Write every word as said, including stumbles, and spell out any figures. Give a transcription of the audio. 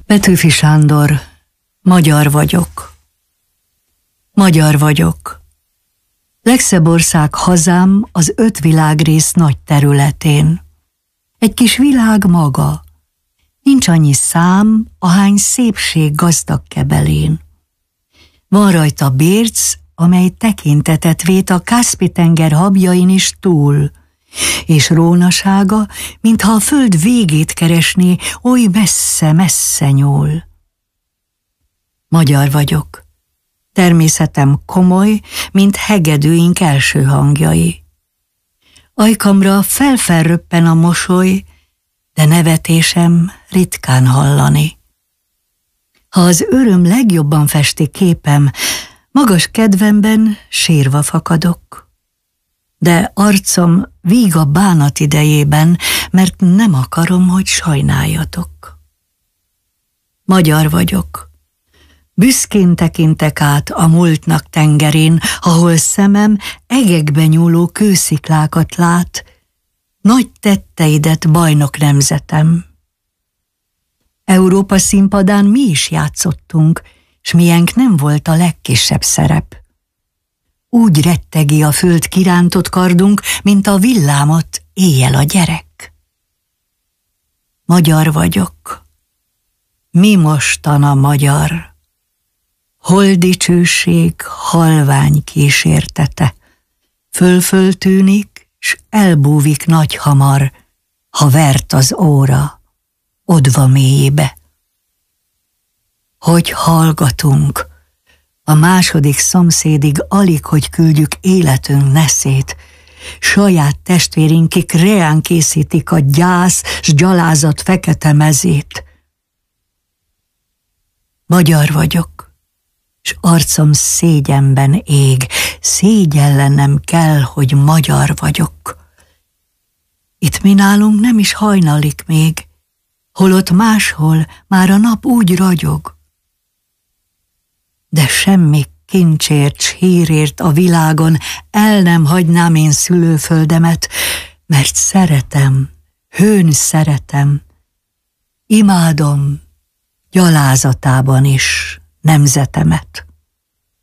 Petőfi Sándor, magyar vagyok. Magyar vagyok. Legszebb ország hazám az öt világrész nagy területén. Egy kis világ maga. Nincs annyi szám, ahány szépség gazdag kebelén. Van rajta bérc, amely tekintetet vét a Kaszpi-tenger habjain is túl, és rónasága, mintha a föld végét keresné, oly messze-messze nyúl. Magyar vagyok. Természetem komoly, mint hegedűink első hangjai. Ajkamra felfelröppen a mosoly, de nevetésem ritkán hallani. Ha az öröm legjobban festi képem, magas kedvemben sírva fakadok. De arcom víg a bánat idejében, mert nem akarom, hogy sajnáljatok. Magyar vagyok. Büszkén tekintek át a múltnak tengerén, ahol szemem egekbe nyúló kősziklákat lát, nagy tetteidet, bajnok nemzetem. Európa színpadán mi is játszottunk, s miénk nem volt a legkisebb szerep. Úgy rettegi a föld kirántott kardunk, mint a villámot éjjel a gyerek. Magyar vagyok. Mi mostan a magyar? Hol dicsőség, halvány kísértete, föl-föl tűnik, s elbúvik nagy hamar, ha vert az óra, odva mélyébe. Hogy hallgatunk, a második szomszédig alig, hogy küldjük életünk neszét, saját testvérink, kik reán készítik a gyász s gyalázat fekete mezét. Magyar vagyok, s arcom szégyenben ég, szégyellenem kell, hogy magyar vagyok. Itt mi nálunk nem is hajnalik még, holott máshol már a nap úgy ragyog. De semmi kincsért s hírért a világon el nem hagynám én szülőföldemet, mert szeretem, hőn szeretem, imádom gyalázatában is nemzetemet.